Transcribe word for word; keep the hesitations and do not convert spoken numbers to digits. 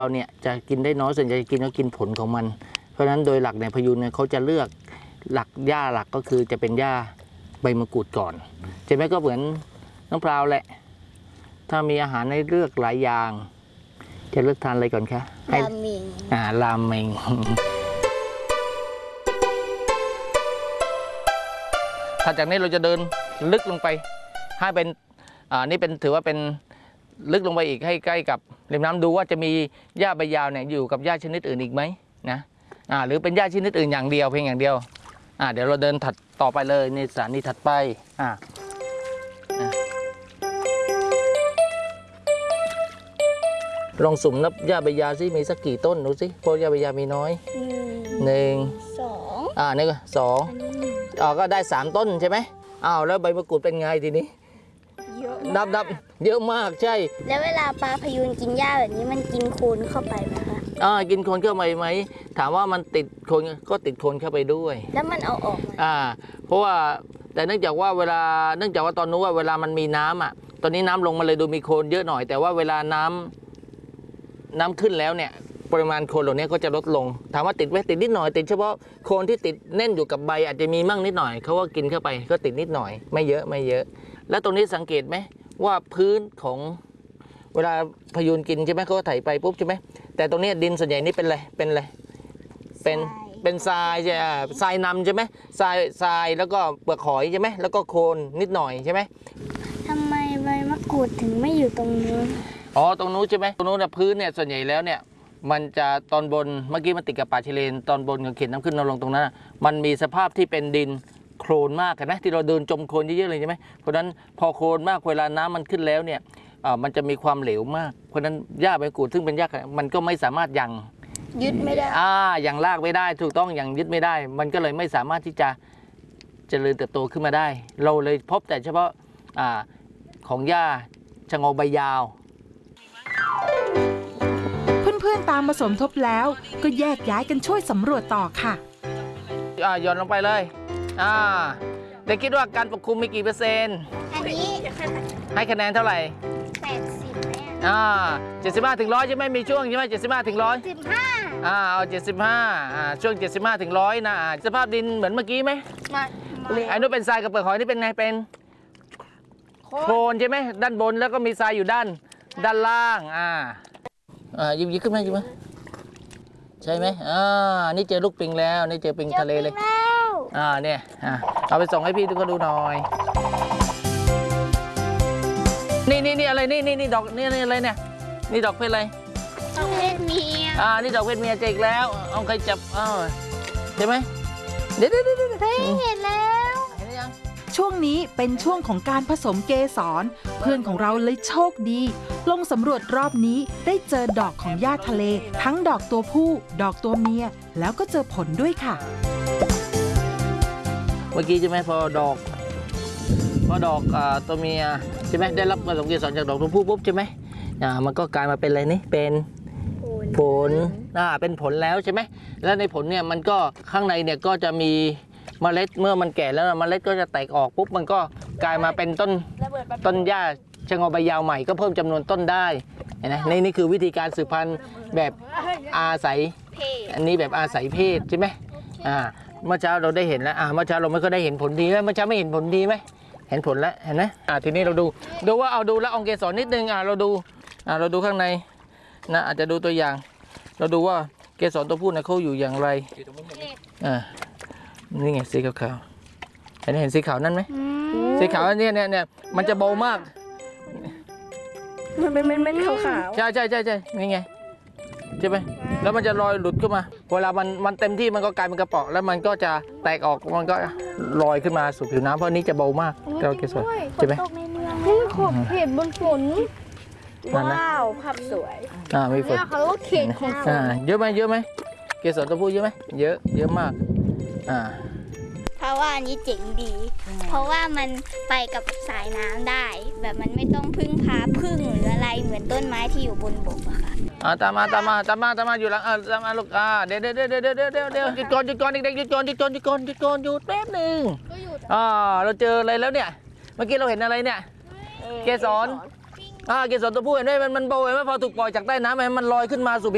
เราเนี่ยจะกินได้น้อยส่วนใหญ่จะกินก็กินผลของมันเพราะฉะนั้นโดยหลักในพยูนเนี่ยเขาจะเลือกหลักหญ้าหลักก็คือจะเป็นหญ้าใบมะกรูดก่อนใช่ไหมก็เหมือนน้องพราวแหละถ้ามีอาหารให้เลือกหลายอย่างจะเลือกทานอะไรก่อนคะราเมงอ่าราเมงถ้าจากนี้เราจะเดินลึกลงไปให้เป็นอ่านี่เป็นถือว่าเป็นลึกลงไปอีกให้ใกล้กับริมน้ำดูว่าจะมีหญ้าใบยาวเนี่ยอยู่กับหญ้าชนิดอื่นอีกไหมนะอ่าหรือเป็นหญ้าชนิดอื่นอย่างเดียวเพียงอย่างเดียวอ่าเดี๋ยวเราเดินถัดต่อไปเลยในสถานีถัดไปอ่าลองสุ่มนับหญ้าใบยาวซิมีสักกี่ต้นดูสิเพราะหญ้าใบยาวมีน้อยหนึ่งสองอ่านี่ก็สองอ๋อก็ได้สามต้นใช่ไหมอ้าวแล้วใบมะกรูดเป็นไงทีนี้เยอะนับนับเยอะมากใช่แล้วเวลาปลาพยูนกินหญ้าแบบนี้มันกินโคลนเข้าไปไหมคะอ่ากินโคลนเข้าไปไหมถามว่ามันติดโคลนก็ติดโคลนเข้าไปด้วยแล้วมันเอาออกไหมอ่าเพราะว่าแต่เนื่องจากว่าเวลาเนื่องจากว่าตอนนู้นว่าเวลามันมีน้ำอ่ะตอนนี้น้ำลงมาเลยดูมีโคลนเยอะหน่อยแต่ว่าเวลาน้ำน้ำขึ้นแล้วเนี่ยปริมาณโคลนเหล่านี้ก็จะลดลงถามว่าติดไหมติดนิดหน่อยติดเฉพาะโคลนที่ติดแน่นอยู่กับใบอาจจะมีมั่งนิดหน่อยเขาก็กินเข้าไปก็ติดนิดหน่อยไม่เยอะไม่เยอะแล้วตรงนี้สังเกตไหมว่าพื้นของเวลาพยูนกินใช่ไหมเขาก็ไถไปปุ๊บใช่ไหมแต่ตรงนี้ดินส่วนใหญ่นี่เป็นอะไรเป็นอะไรเป็นเป็นทรายใช่ไหมทรายนำใช่ไหมทรายทรายแล้วก็เปลือกหอยใช่ไหมแล้วก็โคลนนิดหน่อยใช่ไหมทำไมใบมะกรูดถึงไม่อยู่ตรงนู้นอ๋อตรงนู้นใช่ไหมตรงนู้นพื้นเนี่ยส่วนใหญ่แล้วเนี่ยมันจะตอนบนเมื่อกี้มันติดกับป่าชะเลนตอนบนของเขตน้ำขึ้นน้ำลงตรงนั้นมันมีสภาพที่เป็นดินโคลนมากเห็นไหมที่เราเดินจมโคลนเยอะๆเลยใช่ไหมเพราะฉะนั้นพอโคลนมากเวลาน้ำมันขึ้นแล้วเนี่ยมันจะมีความเหลวมากเพราะฉะนั้นหญ้าใบมะกรูดซึ่งเป็นหญ้ามันก็ไม่สามารถยังยึดไม่ได้อ่ายังลากไม่ได้ถูกต้องยังยึดไม่ได้มันก็เลยไม่สามารถที่จะเจริญเติบโตขึ้นมาได้เราเลยพบแต่เฉพาะอ่าของหญ้าชะงอใบยาวเพื่อนๆตามมาสมทบแล้วก็แยกย้ายกันช่วยสำรวจต่อค่ะอ่าหย่อนลงไปเลยอ่าเด็กคิดว่าการปกคลุมมีกี่เปอร์เซ็นต์อันนี้ให้คะแนนเท่าไหร่แปดสิบอ่าเจ็ดสิบห้าถึงร้อยใช่ไหมมีช่วงใช่ไหมเจ็ดสิบห้าถึงร้อยสิบห้าอ่าเอาเจ็ดสิบห้าอ่าช่วงเจ็ดสิบห้าถึงร้อยนะสภาพดินเหมือนเมื่อกี้ไหมไม่ไอ้นู้นเป็นทรายกับเปลือกหอยนี่เป็นไงเป็นโคลนใช่ไหมด้านบนแล้วก็มีทรายอยู่ด้านด้านล่างอ่าอ่ายิบยิบขึ้นมายิบมาใช่ไหมอ่านี่เจอลูกปิงแล้วนี่เจอปิงทะเลเลยอ่าเนี่ยอ่าเอาไปส่งให้พี่ทุกคนดูหน่อยนี่นี่นี่อะไรนี่นี่นี่ดอกนี่นี่อะไรเนี่ยนี่ดอกเพชรอะไรดอกเพชรเมียอ่านี่ดอกเพชรเมียเจกแล้วเอาใครจับอ้าวใช่ไหมเดี๋ยวเดี๋ยวเดี๋ยวเห็นแล้วเห็นยังช่วงนี้เป็นช่วงของการผสมเกสรเพื่อนของเราเลยโชคดีลงสำรวจรอบนี้ได้เจอดอกของหญ้าทะเลทั้งดอกตัวผู้ดอกตัวเมียแล้วก็เจอผลด้วยค่ะเมื่อกี้ใช่ไหมพอดอกพอดอกอ่าตัวเมียใช่ไหมได้รับผสมเกสรจากดอกตัวผู้ปุ๊บใช่ไหมอ่ามันก็กลายมาเป็นอะไรนี่เป็นผลอ่าเป็นผลแล้วใช่ไหมแล้วในผลเนี่ยมันก็ข้างในเนี่ยก็จะมีเมล็ดเมื่อมันแก่แล้วเมล็ดก็จะแตกออกปุ๊บมันก็กลายมาเป็นต้นต้นหญ้าชะงอใบยาวใหม่ก็เพิ่มจำนวนต้นได้เห็นไหมนี่นี่คือวิธีการสืบพันธุ์แบบอาศัยอันนี้แบบอาศัยเพศใช่ไหมอ่าเมื่อเช้าเราได้เห็นแล้วอ่าเมื่อเช้าเราไม่ก็ได้เห็นผลดีไหมเมื่อเช้าไม่เห็นผลดีไหมเห็นผลแล้วเห็นไหมอ่าทีนี้เราดูดูว่าเอาดูแล้วองเกสรนิดนึงอ่าเราดูอ่าเราดูข้างในนะอาจจะดูตัวอย่างเราดูว่าเกสรตัวผู้เนี่ยเขาอยู่อย่างไรอ่านี่ไงสีขาวๆเห็นเห็นสีขาวนั่นไหมสีขาวเนี่ยเนี่ยเนี่ยมันจะเบามากมันเป็นเม็ดๆขาวๆใช่ใช่ใช่ใช่นี่ไงใช่ไหมแล้วมันจะลอยหลุดขึ้นมาเวลามันมันเต็มที่มันก็กลายเป็นกระป๋องแล้วมันก็จะแตกออกมันก็ลอยขึ้นมาสู่ผิวน้ำเพราะนี้จะเบามากเราเกสรใช่ไหมนี่ขอบเขตบนฝนว้าวภาพสวยอ่ามีฝนเขาเขตของฝนอ่าเยอะไหมเยอะไหมเกสรตัวผู้เยอะไหมเยอะเยอะมากอ่าเพราะว่าอันนี้เจ๋งดี เพราะว่ามันไปกับสายน้ำได้ แบบมันไม่ต้องพึ่งพาพึ่งหรืออะไรเหมือนต้นไม้ที่อยู่บนบกอะค่ะอ่าตามมาตามมาตามมาตามมาอยู่หลังอ่าตามมาลูกอ่าเดี๋ยวเดี๋ยวเดี๋ยวเดี๋ยวเดี๋ยวเดี๋ยวเดี๋ยวหยุดก่อนหยุดก่อนเด็กๆหยุดก่อนหยุดก่อนหยุดก่อนหยุดก่อนหยุดแป๊บหนึ่งอ่าเราเจออะไรแล้วเนี่ยเมื่อกี้เราเห็นอะไรเนี่ยเกสรอ่าเกสรตัวผู้เห็นไหมมันมันโบเห็นไหมพอถูกปล่อยจากใต้น้ำมันมันลอยขึ้นมาสู่